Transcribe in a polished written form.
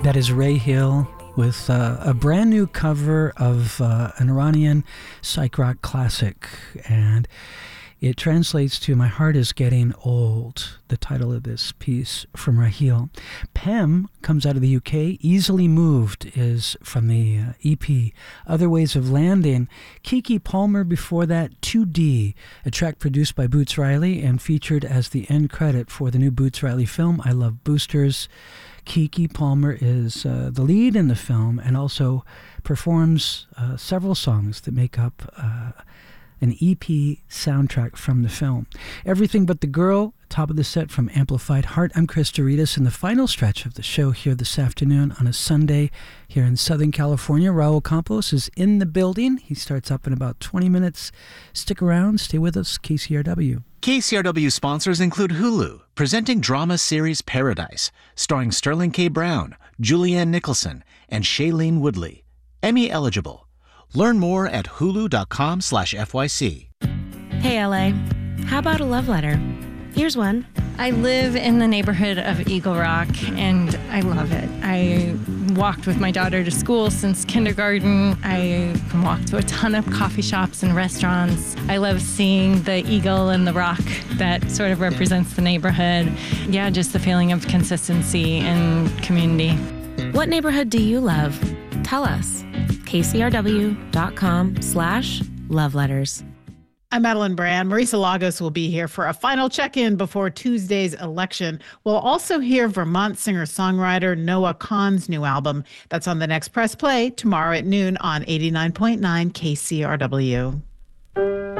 That is Ray Hill with a brand new cover of an Iranian psych rock classic, and it translates to "My Heart is Getting Old," the title of this piece from Raheel. Pem comes out of the UK. Easily Moved is from the EP. Other Ways of Landing. Kiki Palmer before that, 2D, a track produced by Boots Riley and featured as the end credit for the new Boots Riley film, I Love Boosters. Kiki Palmer is the lead in the film and also performs several songs that make up an EP soundtrack from the film. Everything But the Girl, top of the set from Amplified Heart. I'm Chris Doritas in the final stretch of the show here this afternoon on a Sunday here in Southern California. Raul Campos is in the building. He starts up in about 20 minutes. Stick around, stay with us, KCRW. KCRW sponsors include Hulu, presenting drama series Paradise, starring Sterling K. Brown, Julianne Nicholson, and Shailene Woodley. Emmy eligible. Learn more at hulu.com/FYC. Hey, LA. How about a love letter? Here's one. I live in the neighborhood of Eagle Rock, and I love it. I walked with my daughter to school since kindergarten. I can walk to a ton of coffee shops and restaurants. I love seeing the eagle and the rock that sort of represents the neighborhood. Yeah, just the feeling of consistency and community. What neighborhood do you love? Tell us. KCRW.com/loveletters. I'm Madeline Brand. Marisa Lagos will be here for a final check-in before Tuesday's election. We'll also hear Vermont singer-songwriter Noah Kahan's new album. That's on the next Press Play tomorrow at noon on 89.9 KCRW.